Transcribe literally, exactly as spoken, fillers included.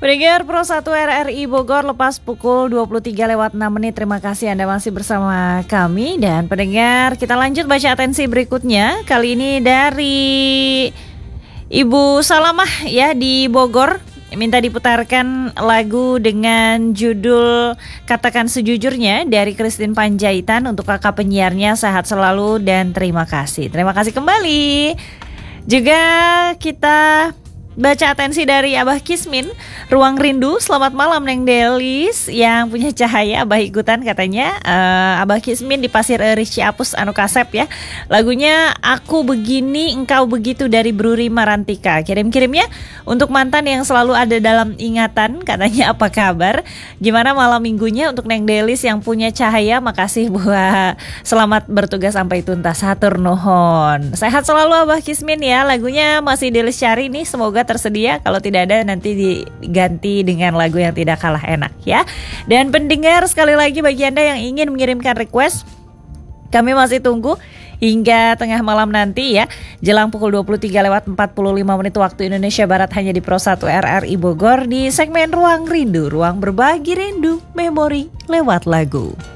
Pendengar Pro satu R R I Bogor lepas pukul dua puluh tiga lewat enam menit. Terima kasih Anda masih bersama kami. Dan pendengar, kita lanjut baca atensi berikutnya. Kali ini dari Ibu Salamah ya di Bogor. Minta diputarkan lagu dengan judul Katakan Sejujurnya dari Christine Panjaitan untuk kakak penyiarnya. Sehat selalu dan terima kasih. Terima kasih kembali. Juga kita baca atensi dari Abah Kismin, Ruang Rindu. Selamat malam Neng Delis yang punya cahaya. Abah ikutan katanya. uh, Abah Kismin di Pasir Eris Ciapus anu kasep ya. Lagunya Aku Begini Engkau Begitu dari Bruri Marantika. Kirim-kirim ya untuk mantan yang selalu ada dalam ingatan. Katanya apa kabar, gimana malam minggunya untuk Neng Delis yang punya cahaya. Makasih buat selamat bertugas sampai tuntas. Hatur nuhun. Sehat selalu Abah Kismin ya. Lagunya masih Delis cari nih, semoga tersedia. Kalau tidak ada nanti diganti dengan lagu yang tidak kalah enak ya. Dan pendengar, sekali lagi bagi Anda yang ingin mengirimkan request, kami masih tunggu hingga tengah malam nanti ya. Jelang pukul dua puluh tiga lewat empat puluh lima menit waktu Indonesia Barat hanya di Pro satu R R I Bogor di segmen Ruang Rindu, ruang berbagi rindu, memori lewat lagu.